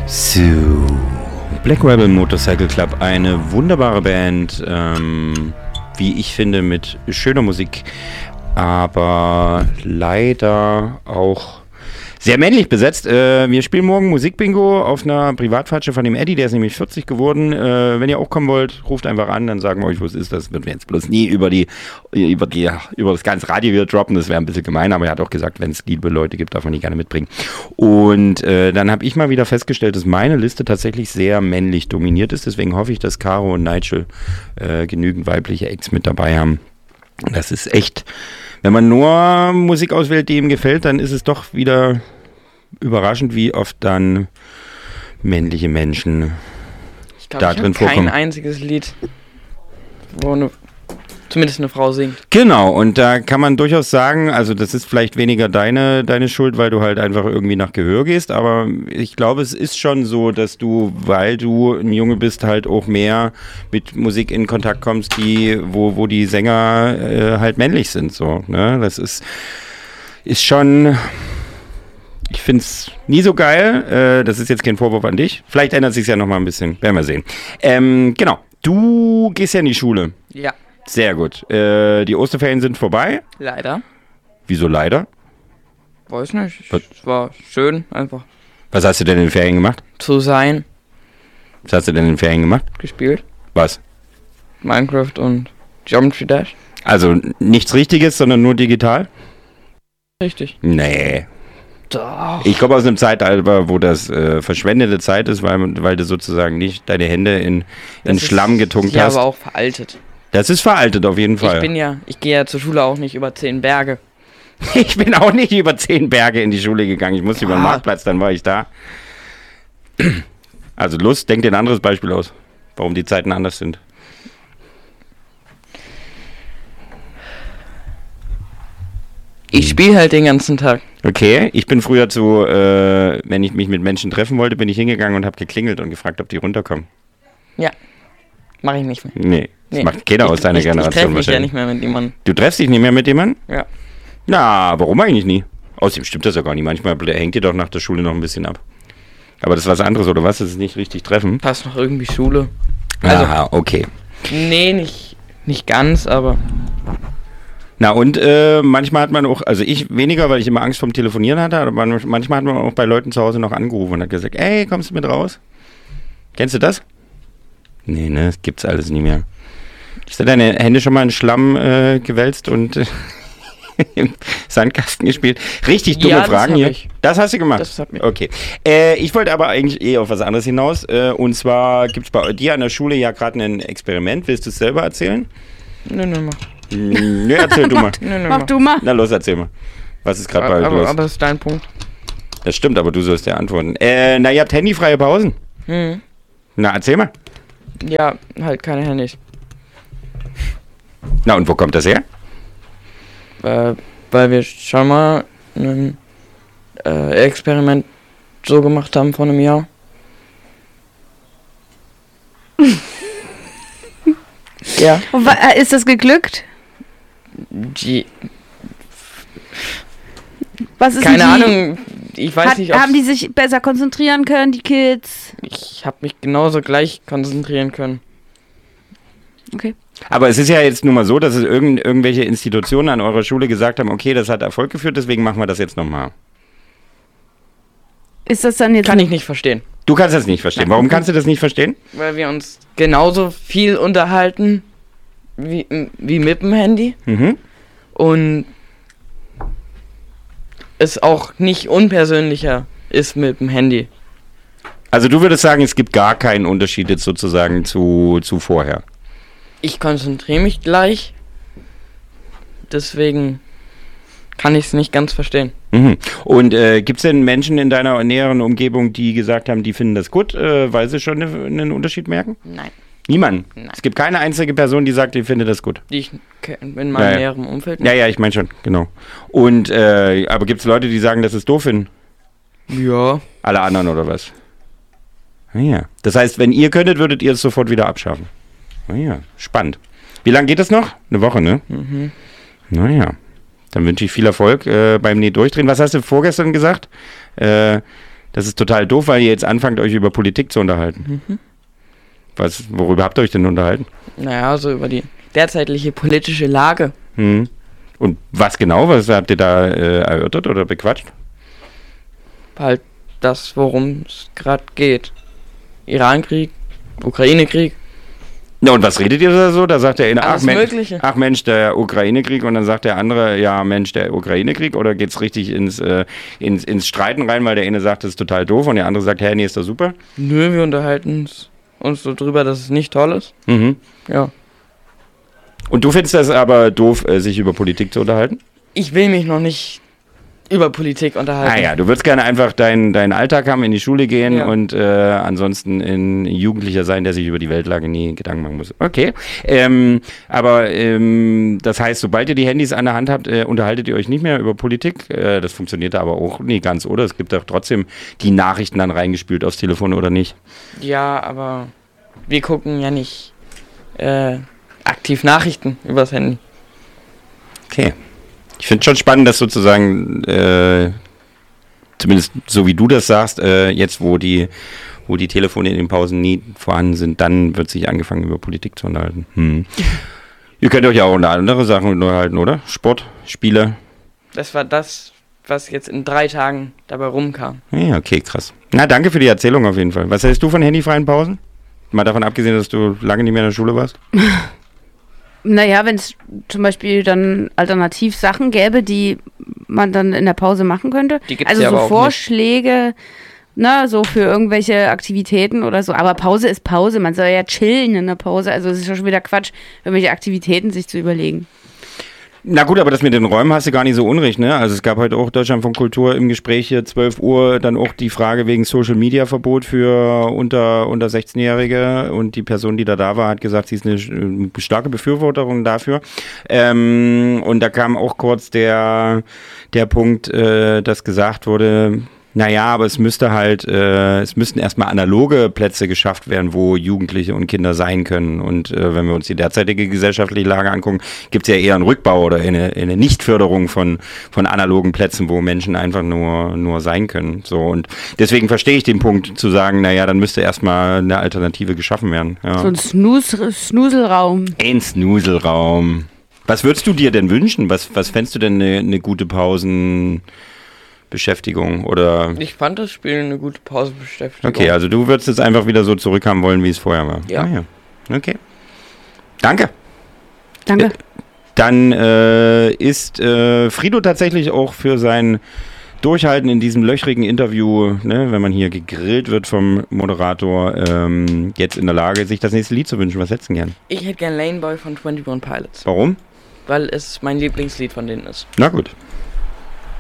So, Black Rebel Motorcycle Club, eine wunderbare Band, wie ich finde, mit schöner Musik, aber leider auch sehr männlich besetzt. Wir spielen morgen Musikbingo auf einer Privatfatsche von dem Eddie, der ist nämlich 40 geworden. Wenn ihr auch kommen wollt, ruft einfach an, dann sagen wir euch, wo es ist. Das wird mir jetzt bloß nie über das ganze Radio wieder droppen, das wäre ein bisschen gemein, aber er hat auch gesagt, wenn es liebe Leute gibt, darf man die gerne mitbringen. Und dann habe ich mal wieder festgestellt, dass meine Liste tatsächlich sehr männlich dominiert ist, deswegen hoffe ich, dass Caro und Nigel genügend weibliche Acts mit dabei haben. Das ist echt, wenn man nur Musik auswählt, die ihm gefällt, dann ist es doch wieder überraschend, wie oft dann männliche Menschen da drin vorkommen. Kein einziges Lied, wo zumindest eine Frau singt. Genau, und da kann man durchaus sagen, also das ist vielleicht weniger deine Schuld, weil du halt einfach irgendwie nach Gehör gehst, aber ich glaube, es ist schon so, dass du, weil du ein Junge bist, halt auch mehr mit Musik in Kontakt kommst, wo die Sänger halt männlich sind, so, ne? Das ist schon, ich finde es nie so geil, das ist jetzt kein Vorwurf an dich, vielleicht ändert sich ja nochmal ein bisschen, werden wir sehen. Genau, du gehst ja in die Schule. Ja. Sehr gut. Die Osterferien sind vorbei. Leider. Wieso leider? Weiß nicht. Es war schön, einfach. Was hast du denn in den Ferien gemacht? Zu sein. Was hast du denn in den Ferien gemacht? Gespielt. Was? Minecraft und Geometry Dash. Also nichts Richtiges, sondern nur digital? Richtig. Nee. Doch. Ich komme aus einem Zeitalter, wo das verschwendete Zeit ist, weil du sozusagen nicht deine Hände in Schlamm getunkt hast. Ja, aber auch veraltet. Das ist veraltet auf jeden Fall. Ich gehe ja zur Schule auch nicht über 10 Berge. Ich bin auch nicht über 10 Berge in die Schule gegangen. Ich musste über den Marktplatz, dann war ich da. Also denk dir ein anderes Beispiel aus, warum die Zeiten anders sind. Ich spiele halt den ganzen Tag. Okay, ich bin früher wenn ich mich mit Menschen treffen wollte, bin ich hingegangen und habe geklingelt und gefragt, ob die runterkommen. Ja, mache ich nicht mehr. Nee. Das macht keiner aus deiner Generation wahrscheinlich. Ich treffe mich ja wahrscheinlich. nicht mehr mit jemandem. Du treffst dich nicht mehr mit jemandem? Ja. Na, warum eigentlich nie? Außerdem stimmt das ja gar nicht. Manchmal hängt ihr doch nach der Schule noch ein bisschen ab. Aber das ist was anderes, oder was? Das ist nicht richtig treffen? Passt noch irgendwie Schule. Also, aha, okay. Nee, nicht ganz, aber... Na und manchmal hat man auch, also ich weniger, weil ich immer Angst vom Telefonieren hatte, aber manchmal hat man auch bei Leuten zu Hause noch angerufen und hat gesagt, ey, kommst du mit raus? Kennst du das? Nee, ne, das gibt's alles nie mehr. Hast du deine Hände schon mal in Schlamm gewälzt und im Sandkasten gespielt? Richtig dumme Fragen hier. Das hast du gemacht? Das hat mich. Okay. Ich wollte aber eigentlich auf was anderes hinaus. Und zwar gibt es bei dir an der Schule ja gerade ein Experiment. Willst du es selber erzählen? Nö, mach. Nö, erzähl du mal. Mach du mal. Na los, erzähl mal. Was ist gerade bei los? Aber das ist dein Punkt. Das stimmt, aber du sollst ja antworten. Ihr habt handyfreie Pausen? Na, erzähl mal. Ja, halt keine Handys. Na, und wo kommt das her? Weil wir schon mal ein Experiment so gemacht haben vor einem Jahr. Ja. Und ist das geglückt? Was ist keine Ahnung, ich weiß nicht, haben die sich besser konzentrieren können, die Kids? Ich habe mich genauso gleich konzentrieren können. Okay. Aber es ist ja jetzt nun mal so, dass es irgendwelche Institutionen an eurer Schule gesagt haben, okay, das hat Erfolg geführt, deswegen machen wir das jetzt nochmal. Ist das dann jetzt... Kann ich nicht verstehen. Du kannst das nicht verstehen. Warum kannst du das nicht verstehen? Weil wir uns genauso viel unterhalten wie mit dem Handy. Mhm. Und es auch nicht unpersönlicher ist mit dem Handy. Also du würdest sagen, es gibt gar keinen Unterschied jetzt sozusagen zu vorher. Ich konzentriere mich gleich. Deswegen kann ich es nicht ganz verstehen. Mhm. Und gibt es denn Menschen in deiner näheren Umgebung, die gesagt haben, die finden das gut, weil sie schon einen Unterschied merken? Nein. Niemand? Nein. Es gibt keine einzige Person, die sagt, die findet das gut. Die ich in meinem näheren Umfeld. Ja, ich meine schon, genau. Und aber gibt es Leute, die sagen, dass es doof finden? Ja. Alle anderen oder was? Ja. Das heißt, wenn ihr könntet, würdet ihr es sofort wieder abschaffen. Ja, spannend. Wie lange geht das noch? Eine Woche, ne? Mhm. Naja, dann wünsche ich viel Erfolg beim Durchdrehen. Was hast du vorgestern gesagt? Das ist total doof, weil ihr jetzt anfangt, euch über Politik zu unterhalten. Worüber habt ihr euch denn unterhalten? Naja, so über die derzeitige politische Lage. Und was genau? Was habt ihr da erörtert oder bequatscht? Halt das, worum es gerade geht. Iran-Krieg, Ukraine-Krieg. Ja, und was redet ihr da so? Da sagt der eine, Alles Mögliche. ach Mensch, der Ukraine-Krieg, und dann sagt der andere, ja Mensch, der Ukraine-Krieg, oder geht's richtig ins Streiten rein, weil der eine sagt, das ist total doof und der andere sagt, hey, nee, ist doch super? Nö, wir unterhalten uns so drüber, dass es nicht toll ist. Ja. Und du findest das aber doof, sich über Politik zu unterhalten? Ich will mich noch nicht über Politik unterhalten. Ah ja, du würdest gerne einfach deinen Alltag haben, in die Schule gehen und ansonsten ein Jugendlicher sein, der sich über die Weltlage nie Gedanken machen muss. Okay, aber das heißt, sobald ihr die Handys an der Hand habt, unterhaltet ihr euch nicht mehr über Politik? Das funktioniert aber auch nie ganz, oder? Es gibt doch trotzdem die Nachrichten dann reingespült aufs Telefon, oder nicht? Ja, aber wir gucken ja nicht aktiv Nachrichten übers Handy. Okay. Ich finde es schon spannend, dass sozusagen, zumindest so wie du das sagst, jetzt wo die Telefone in den Pausen nie vorhanden sind, dann wird sich angefangen über Politik zu unterhalten. Ihr könnt euch ja auch unter andere Sachen unterhalten, oder? Sport, Spiele. Das war das, was jetzt in 3 Tagen dabei rumkam. Ja, okay, krass. Na, danke für die Erzählung auf jeden Fall. Was hältst du von handyfreien Pausen? Mal davon abgesehen, dass du lange nicht mehr in der Schule warst. Naja, wenn es zum Beispiel dann alternativ Sachen gäbe, die man dann in der Pause machen könnte. Die gibt's also ja so aber auch Vorschläge, ne, so für irgendwelche Aktivitäten oder so. Aber Pause ist Pause. Man soll ja chillen in der Pause. Also es ist ja schon wieder Quatsch, irgendwelche Aktivitäten sich zu überlegen. Na gut, aber das mit den Räumen hast du gar nicht so unrecht, ne? Also es gab heute auch Deutschlandfunk Kultur im Gespräch hier 12 Uhr, dann auch die Frage wegen Social-Media-Verbot für unter 16-Jährige, und die Person, die da war, hat gesagt, sie ist eine starke Befürworterin dafür. Und da kam auch kurz der Punkt, dass gesagt wurde, naja, aber es müssten erstmal analoge Plätze geschafft werden, wo Jugendliche und Kinder sein können. Und wenn wir uns die derzeitige gesellschaftliche Lage angucken, gibt es ja eher einen Rückbau oder eine Nichtförderung von analogen Plätzen, wo Menschen einfach nur sein können. So, und deswegen verstehe ich den Punkt zu sagen, naja, dann müsste erstmal eine Alternative geschaffen werden. Ja. So ein Snuselraum. Ein Snuselraum. Was würdest du dir denn wünschen? Was fändest du denn eine gute Pausenbeschäftigung, oder? Ich fand das Spiel eine gute Pausenbeschäftigung. Okay, also du würdest es einfach wieder so zurückhaben wollen, wie es vorher war. Ja. Ah, ja. Okay. Danke. Danke. Dann ist Frido tatsächlich auch für sein Durchhalten in diesem löchrigen Interview, ne, wenn man hier gegrillt wird vom Moderator, jetzt in der Lage, sich das nächste Lied zu wünschen. Was hättest du denn gern? Ich hätte gern Laneboy von 21 Pilots. Warum? Weil es mein Lieblingslied von denen ist. Na gut.